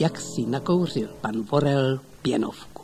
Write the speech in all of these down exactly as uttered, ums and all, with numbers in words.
jak si nakouřil pan Vorel pěnovku.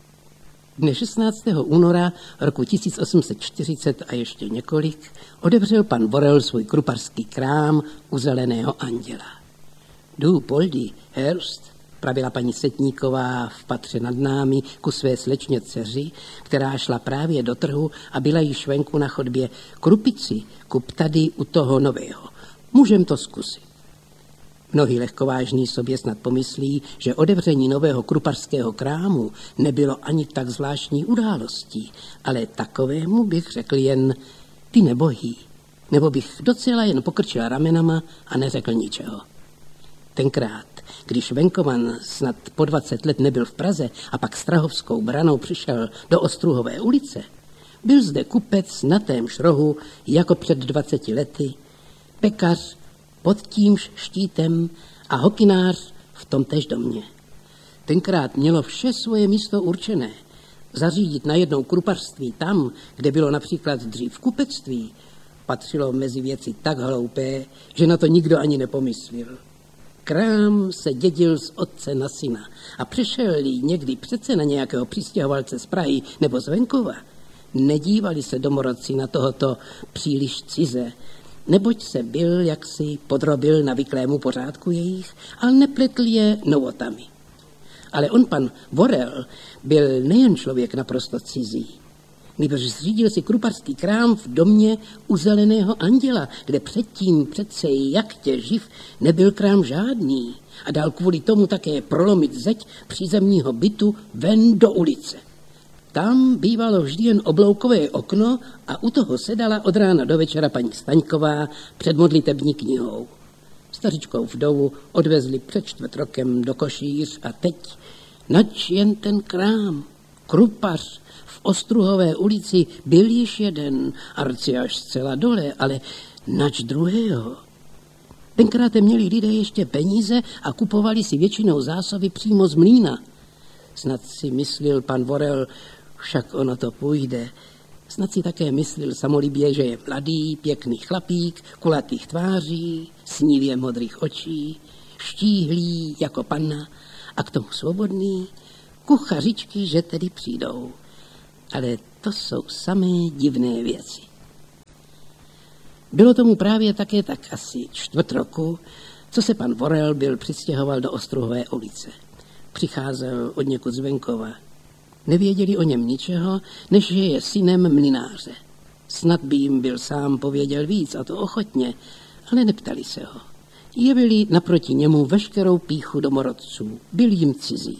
Dne šestnáctého února roku tisíc osm set čtyřicet a ještě několik otevřel pan Vorel svůj kruparský krám u Zeleného anděla. Du Poldi Herbst, pravila paní Setníková v patře nad námi ku své slečně dceři, která šla právě do trhu a byla již venku na chodbě. Krupici kup tady u toho nového. Můžem to zkusit. Mnohý lehkovážný sobě snad pomyslí, že otevření nového kruparského krámu nebylo ani tak zvláštní událostí, ale takovému bych řekl jen ty nebohý, nebo bych docela jen pokrčil ramenama a neřekl ničeho. Tenkrát, když venkovan snad po dvacet let nebyl v Praze a pak Strahovskou branou přišel do Ostruhové ulice, byl zde kupec na témž rohu jako před dvaceti lety, pekař pod tímž štítem a hokinář v tomtéž domě. Tenkrát mělo vše svoje místo určené. Zařídit najednou krupařství tam, kde bylo například dřív kupectví, patřilo mezi věci tak hloupé, že na to nikdo ani nepomyslel. Krám se dědil z otce na syna a přišel-li někdy přece na nějakého přistěhovalce z Prahy nebo z venkova, nedívali se domorodci na tohoto příliš cize, neboť se byl jaksi podrobil navyklému pořádku jejich, ale nepletl je novotami. Ale on, pan Vorel, byl nejen člověk naprosto cizí, nýbrž zřídil si kruparský krám v domě u Zeleného anděla, kde předtím přece jak tě živ nebyl krám žádný a dal kvůli tomu také prolomit zeď přízemního bytu ven do ulice. Tam bývalo vždy jen obloukové okno a u toho sedala od rána do večera paní Staňková před modlitební knihou. Stařičkou vdovu odvezli před čtvrt rokem do Košíř a teď nač jen ten krám, krupař v Ostruhové ulici byl již jeden, arci až zcela dole, ale nač druhého. Tenkrát měli lidé ještě peníze a kupovali si většinou zásoby přímo z mlýna. Snad si myslil pan Vorel, však ono to půjde. Snad si také myslil samolibě, že je mladý, pěkný chlapík, kulatých tváří, snívě modrých očí, štíhlý jako panna a k tomu svobodný, kuchařičky, že tedy přijdou. Ale to jsou samé divné věci. Bylo tomu právě také tak asi čtvrt roku, co se pan Vorel byl přistěhoval do Ostruhové ulice. Přicházel od někud z venkova. Nevěděli o něm ničeho, než že je synem mlynáře. Snad by jim byl sám pověděl víc, a to ochotně, ale neptali se ho. Jevili naproti němu veškerou pýchu domorodců, byl jim cizí.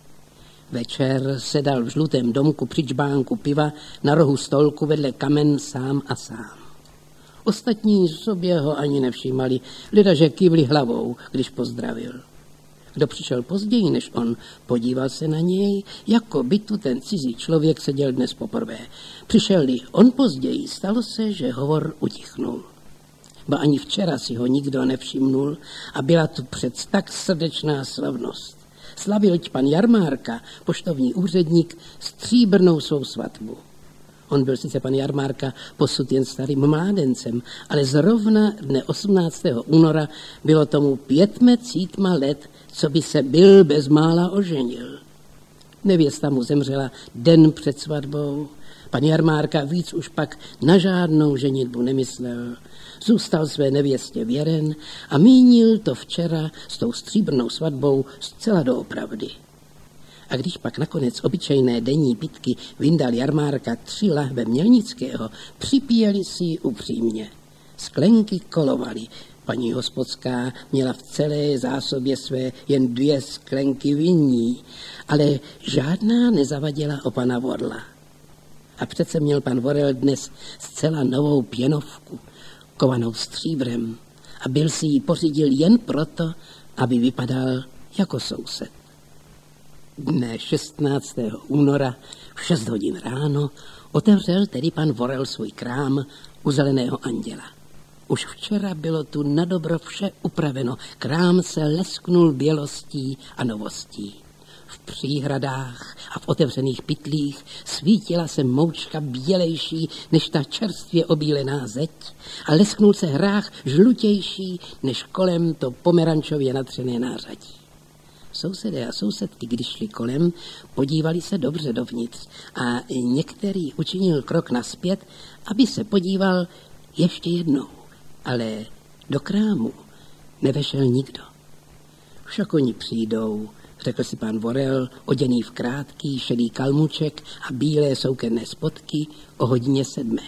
Večer sedal v žlutém domku při čbánku piva na rohu stolku vedle kamen sám a sám. Ostatní sobě ho ani nevšímali, ledaže kývli hlavou, když pozdravil. Kdo přišel později než on, podíval se na něj, jako by tu ten cizí člověk seděl dnes poprvé. Přišel-li on později, stalo se, že hovor utichnul. Ba ani včera si ho nikdo nevšimnul a byla tu přec tak srdečná slavnost. Slavil pan Jarmárka, poštovní úředník, stříbrnou svou svatbu. On byl sice pan Jarmárka posud jen starým mládencem, ale zrovna dne osmnáctého února bylo tomu pětme cítma let, co by se byl bezmála oženil. Nevěsta mu zemřela den před svatbou. Pan Jarmárka víc už pak na žádnou ženitbu nemyslel. Zůstal své nevěstě věren a mínil to včera s tou stříbrnou svatbou zcela doopravdy. A když pak nakonec obyčejné denní pitky vyndal Jarmárka tři lahve Mělnického, připíjeli si ji upřímně. Sklenky kolovaly. Paní hospodská měla v celé zásobě své jen dvě sklenky vinní, ale žádná nezavadila o pana Vorla. A přece měl pan Vorel dnes zcela novou pěnovku, kovanou stříbrem, a byl si ji pořídil jen proto, aby vypadal jako soused. Dne šestnáctého února v šest hodin ráno otevřel tedy pan Vorel svůj krám u Zeleného anděla. Už včera bylo tu nadobro vše upraveno, krám se lesknul bělostí a novostí. V příhradách a v otevřených pytlích svítila se moučka bělejší než ta čerstvě obílená zeď a lesknul se hrách žlutější než kolem to pomerančově natřené nářadí. Sousedé a sousedky, když šli kolem, podívali se dobře dovnitř a některý učinil krok nazpět, aby se podíval ještě jednou, ale do krámu nevešel nikdo. Však oni přijdou, řekl si pan Vorel, oděný v krátký šedý kalmuček a bílé soukenné spodky o hodině sedmé.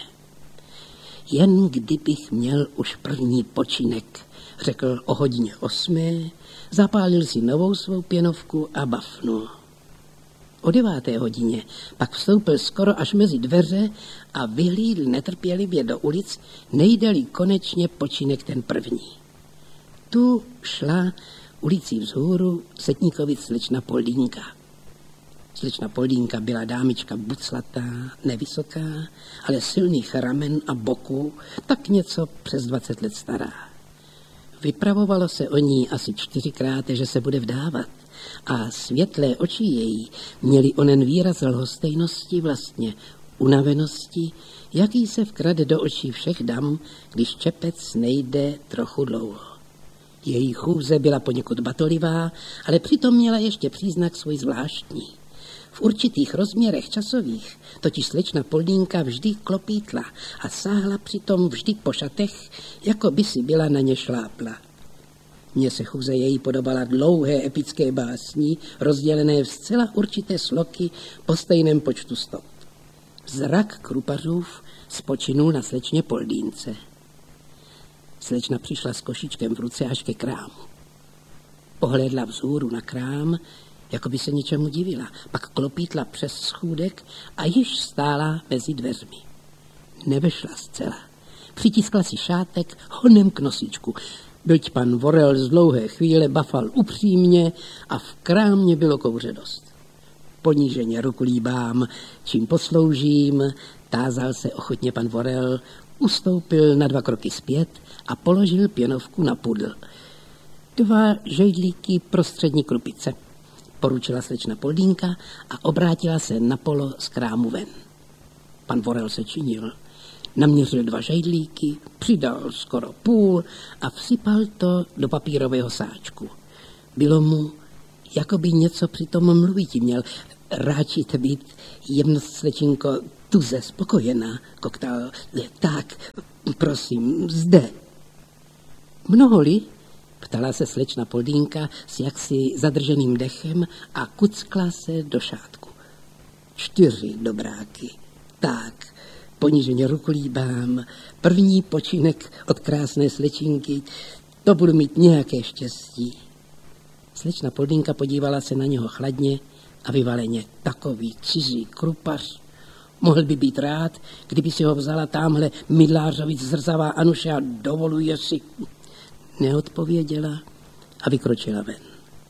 Jen kdybych měl už první počinek, řekl o hodině osmé, zapálil si novou svou pěnovku a bafnul. O deváté hodině pak vstoupil skoro až mezi dveře a vyhlídl netrpělivě do ulic, nejde-li konečně počinek ten první. Tu šla ulicí vzhůru Setníkovic slečna Poldínka. Slečna Poldínka byla dámička buclatá, nevysoká, ale silných ramen a boků, tak něco přes dvacet let stará. Vypravovalo se o ní asi čtyřikrát, že se bude vdávat a světlé oči její měly onen výraz lhostejnosti, vlastně unavenosti, jaký se vkrade do očí všech dam, když čepec nejde trochu dlouho. Její chůze byla poněkud batolivá, ale přitom měla ještě příznak svůj zvláštní. V určitých rozměrech časových totiž slečna Poldínka vždy klopítla a sáhla přitom vždy po šatech, jako by si byla na ně šlápla. Mně se chůze její podobala dlouhé epické básní, rozdělené v zcela určité sloky po stejném počtu stop. Zrak Krupařův spočinul na slečně Poldínce. Slečna přišla s košíčkem v ruce až ke krámu. Pohlédla vzhůru na krám, jako by se něčemu divila, pak klopítla přes schůdek a již stála mezi dveřmi. Nevešla zcela. Přitiskla si šátek honem k nosíčku. Byť pan Vorel z dlouhé chvíle bafal upřímně a v krámě bylo kouře dost. Poníženě ruku líbám, čím posloužím, tázal se ochotně pan Vorel, ustoupil na dva kroky zpět a položil pěnovku na pudl. Dva žejdlíky prostřední krupice, poručila slečna Poldínka a obrátila se napolo z krámu ven. Pan Vorel se činil. Naměřil dva žejdlíky, přidal skoro půl a vsypal to do papírového sáčku. Bylo mu, jako by něco při tom mluviti měl. Ráčíte být, jemno slečinko, tuze spokojená, koktal. Tak, prosím, zde. Mnoho-li? Ptala se slečna Poldínka s jaksi zadrženým dechem a kuckla se do šátku. Čtyři dobráky. Tak, poníženě ruku líbám, první počinek od krásné slečinky, to budu mít nějaké štěstí. Slečna Poldínka podívala se na něho chladně a vyvaleně. Takový cizí krupař. Mohl by být rád, kdyby si ho vzala támhle mydlářovic zrzavá Anuše a dovoluje si... Neodpověděla a vykročila ven.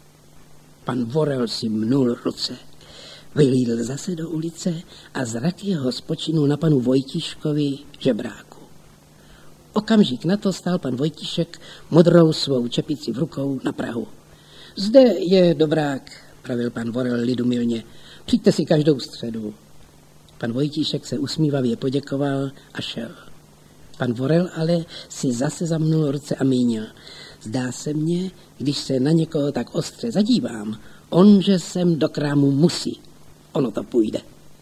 Pan Vorel si mnul ruce. Vylídl zase do ulice a zrak jeho spočinul na panu Vojtíškovi žebráku. Okamžik na to stál pan Vojtíšek modrou svou čepici v rukou na prahu. Zde je dobrák, pravil pan Vorel lidumilně. Přijďte si každou středu. Pan Vojtíšek se usmívavě poděkoval a šel. Pan Vorel ale si zase zamnul ruce a mínil. Zdá se mně, když se na někoho tak ostře zadívám, on, že sem do krámu musí. Ono to půjde.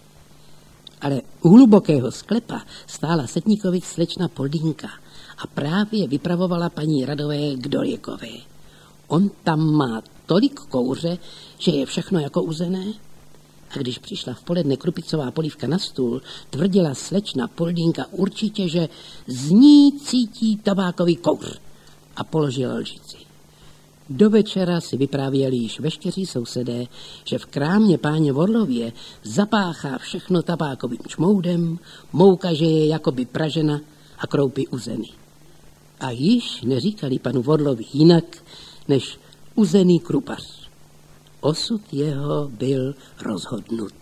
Ale u hlubokého sklepa stála Setníkovic slečna Poldínka a právě vypravovala paní Radové k Dolěkové. On tam má tolik kouře, že je všechno jako uzené. A když přišla v poledne krupicová polívka na stůl, tvrdila slečna Poldínka určitě, že z ní cítí tabákový kouř a položila lžici. Do večera si vyprávěli již veškeří sousedé, že v krámě páně Vorlově zapáchá všechno tabákovým čmoudem, mouka, že je jakoby pražena a kroupy uzeny. A již neříkali panu Vorlovi jinak, než uzený krupař. Osud jeho byl rozhodnut.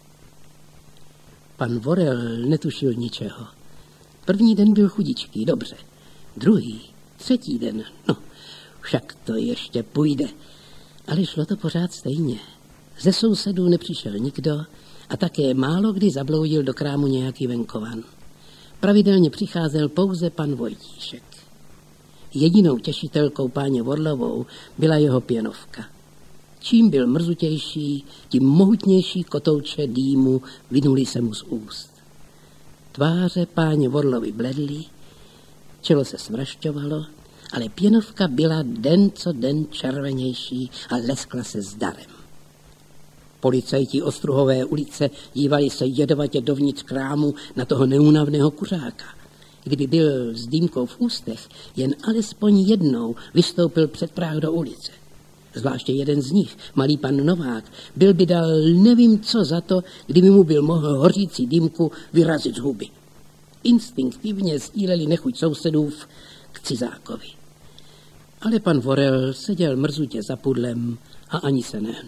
Pan Vorel netušil ničeho. První den byl chudičký, dobře. Druhý, třetí den, no, však to ještě půjde. Ale šlo to pořád stejně. Ze sousedů nepřišel nikdo a také málo kdy zabloudil do krámu nějaký venkovan. Pravidelně přicházel pouze pan Vojtíšek. Jedinou těšitelkou páně Vorlovou byla jeho pěnovka. Čím byl mrzutější, tím mohutnější kotouče dýmu vinuli se mu z úst. Tváře páně Worlovi bledly, čelo se svrašťovalo, ale pěnovka byla den co den červenější a leskla se zdarem. Policajti Ostruhové ulice dívali se jedovatě dovnitř krámu na toho neúnavného kuřáka. Kdyby byl s dýmkou v ústech, jen alespoň jednou vystoupil před práh do ulice. Zvláště jeden z nich, malý pan Novák, byl by dal nevím co za to, kdyby mu byl mohl hořící dýmku vyrazit z huby. Instinktivně sdíleli nechuť sousedů k cizákovi. Ale pan Worel seděl mrzutě za pudlem a ani se nehnul.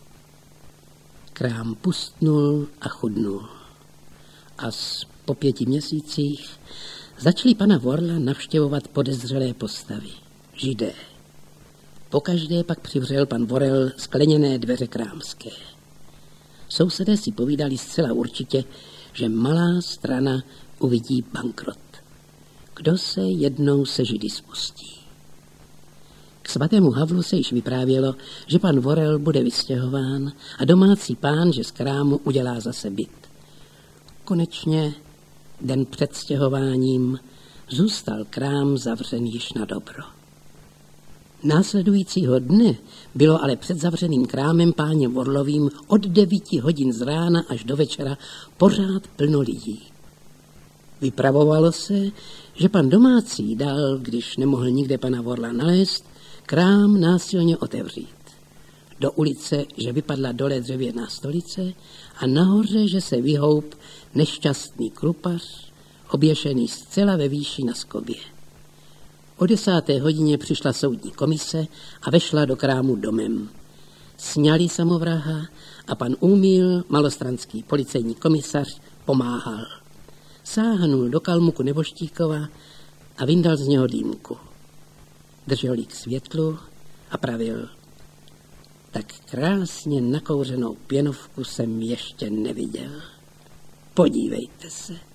Krám pustnul a chudnul. A po pěti měsících začali pana Worla navštěvovat podezřelé postavy. Židé. Pokaždé pak přivřel pan Worel skleněné dveře krámské. Sousedé si povídali zcela určitě, že malá strana uvidí bankrot. Kdo se jednou se Židy spustí? K svatému Havlu se již vyprávělo, že pan Worel bude vystěhován a domácí pán, že z krámu udělá zase byt. Konečně den před stěhováním zůstal krám zavřen již na dobro. Následujícího dne bylo ale před zavřeným krámem páně Worlovým od devíti hodin z rána až do večera pořád plno lidí. Vypravovalo se, že pan domácí dal, když nemohl nikde pana Worla nalézt, krám násilně otevřít. Do ulice, že vypadla dole dřevěná stolice a nahoře, že se vyhoup nešťastný krupař, oběšený zcela ve výši na skobě. O desáté hodině přišla soudní komise a vešla do krámu domem. Sňali samovraha a pan Úmil, malostranský policejní komisař, pomáhal. Sáhnul do kalmuku Neboštíkova a vyndal z něho dýmku. Držel ji k světlu a pravil: tak krásně nakouřenou pěnovku jsem ještě neviděl. Podívejte se.